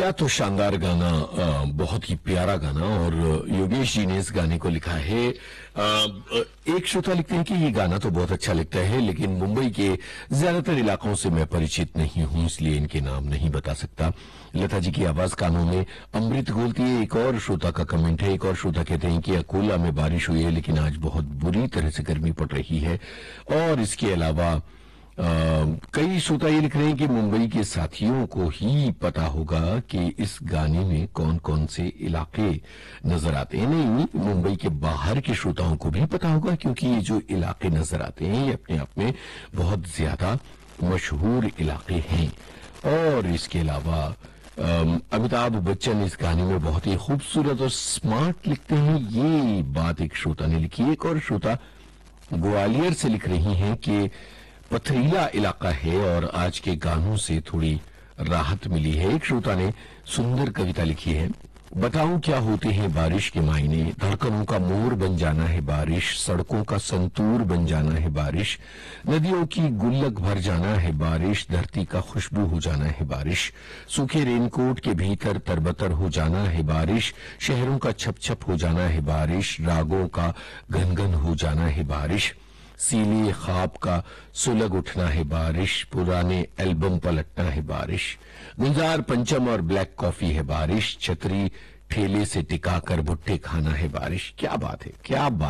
क्या तो शानदार गाना, बहुत ही प्यारा गाना। और योगेश जी ने इस गाने को लिखा है। एक श्रोता लिखते हैं कि ये गाना तो बहुत अच्छा लगता है, लेकिन मुंबई के ज्यादातर इलाकों से मैं परिचित नहीं हूं, इसलिए इनके नाम नहीं बता सकता। लता जी की आवाज कानों में अमृत घोलती है। एक और श्रोता का कमेंट है। एक और श्रोता कहते हैं कि अकोला में बारिश हुई है, लेकिन आज बहुत बुरी तरह से गर्मी पड़ रही है। और इसके अलावा कई श्रोता ये लिख रहे हैं कि मुंबई के साथियों को ही पता होगा कि इस गाने में कौन कौन से इलाके नजर आते हैं। नहीं, मुंबई के बाहर के श्रोताओं को भी पता होगा, क्योंकि ये जो इलाके नजर आते हैं ये अपने आप में बहुत ज्यादा मशहूर इलाके हैं। और इसके अलावा अमिताभ बच्चन इस गाने में बहुत ही खूबसूरत और स्मार्ट लिखते हैं। ये बात एक श्रोता ने लिखी। एक और श्रोता ग्वालियर से लिख रही हैं कि पथरीला इलाका है और आज के गानों से थोड़ी राहत मिली है। एक श्रोता ने सुंदर कविता लिखी है। बताऊं क्या होते हैं बारिश के मायने, धड़कनों का मोर बन जाना है बारिश, सड़कों का संतूर बन जाना है बारिश, नदियों की गुल्लक भर जाना है बारिश, धरती का खुशबू हो जाना है बारिश, सूखे रेनकोट के भीतर तरबतर हो जाना है बारिश, शहरों का छप छप हो जाना है बारिश, रागों का घनघन हो जाना है बारिश, सीले ख्वाब का सुलग उठना है बारिश, पुराने एल्बम पलटना है बारिश, गुलजार पंचम और ब्लैक कॉफी है बारिश, छतरी ठेले से टिकाकर भुट्टे खाना है बारिश। क्या बात है, क्या बात।